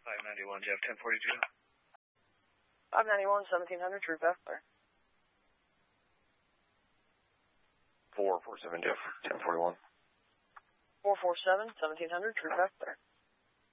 591, Jeff 1042. 591, 1700, True Bethler. 447, Jeff 1041. 447, 1700, True Bethler.